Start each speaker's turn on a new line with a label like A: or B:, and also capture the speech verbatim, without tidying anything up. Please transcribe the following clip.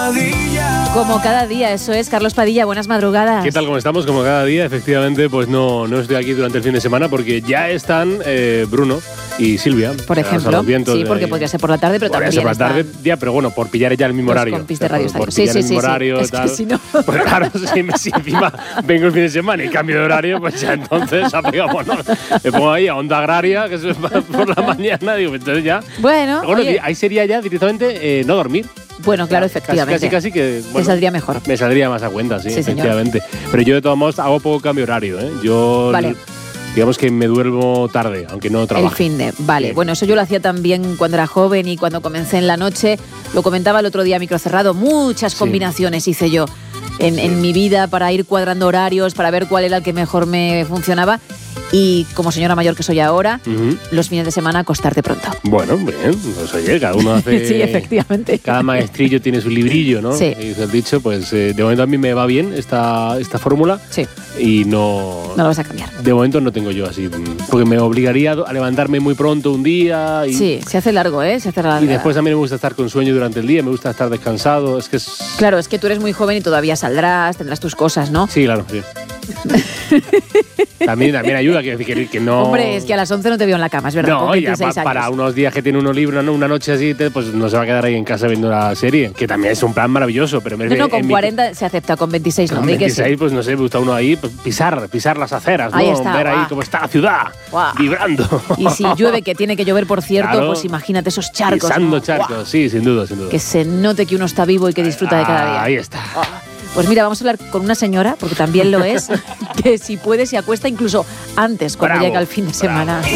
A: Padilla.
B: Como cada día, eso es. Carlos Padilla, buenas madrugadas.
C: ¿Qué tal? ¿Cómo estamos? Como cada día, efectivamente, pues no, no estoy aquí durante el fin de semana porque ya están eh, Bruno y Silvia.
B: Por ejemplo, sí,
C: de,
B: porque podría ser por la tarde, pero
C: podría
B: también
C: ser por la tarde, ya, pero bueno, por pillar ya el mismo
B: los
C: horario.
B: compis de Radio
C: por, por
B: sí,
C: pillar
B: sí,
C: el mismo
B: sí,
C: horario,
B: sí. Es
C: tal.
B: que si no...
C: Pues claro, si, si encima vengo el fin de semana y cambio de horario, pues ya entonces apegámonos. Me pongo ahí a Onda Agraria, que eso es por la mañana, digo, entonces ya.
B: Bueno,
C: bueno
B: oye,
C: ahí sería ya directamente eh, no dormir.
B: Bueno, claro, efectivamente.
C: Casi, casi, casi que... Bueno,
B: te saldría mejor.
C: Me saldría más a cuenta, sí,
B: sí
C: efectivamente. Señor. Pero yo de todos modos hago poco cambio horario, ¿eh? Yo...
B: Vale.
C: Digamos que me duermo tarde, aunque no trabajo.
B: El fin de, vale.
C: Sí.
B: Bueno, eso yo lo hacía también cuando era joven y cuando comencé en la noche. Lo comentaba el otro día microcerrado. Muchas combinaciones sí. hice yo en, sí. en mi vida para ir cuadrando horarios, para ver cuál era el que mejor me funcionaba. Y como señora mayor que soy ahora, uh-huh. los fines de semana acostarte pronto.
C: Bueno, bien, pues oye, cada uno hace...
B: sí, efectivamente.
C: Cada maestrillo tiene su librillo, ¿no?
B: Sí.
C: Y dice el dicho, pues eh, de momento a mí me va bien esta, esta fórmula.
B: Sí.
C: Y no...
B: No lo vas a cambiar.
C: De momento no tengo yo así, porque me obligaría a levantarme muy pronto un día. Y,
B: sí, se hace largo, ¿eh? Se hace largo.
C: Y después a mí me gusta estar con sueño durante el día, me gusta estar descansado, es que es...
B: Claro, es que tú eres muy joven y todavía saldrás, tendrás tus cosas, ¿no?
C: Sí, claro, sí. también, también ayuda que, que, que no...
B: Hombre, es que a las once no te veo en la cama, es verdad.
C: No, ya pa, para unos días que tiene uno libre, ¿no? Una noche así, te, pues no se va a quedar ahí en casa viendo la serie, que también es un plan maravilloso. Pero me,
B: no, no, con cuarenta
C: mi...
B: se acepta, con veintiséis no.
C: Con veintiséis,
B: sí.
C: pues no sé, me gusta uno ahí, pues, pisar, pisar las aceras, ¿no?
B: Ahí está,
C: ver
B: guau.
C: ahí cómo está la ciudad, guau. vibrando.
B: Y si llueve, que tiene que llover, por cierto, claro, pues imagínate esos charcos.
C: Pisando
B: ¿no?
C: charcos, guau. sí, sin duda, sin duda.
B: Que se note que uno está vivo y que disfruta
C: ah,
B: de cada día.
C: Ahí está.
B: Oh. Pues mira, vamos a hablar con una señora, porque también lo es, que si puede se acuesta incluso antes, cuando
C: bravo,
B: llega el fin de semana.
C: Bravo.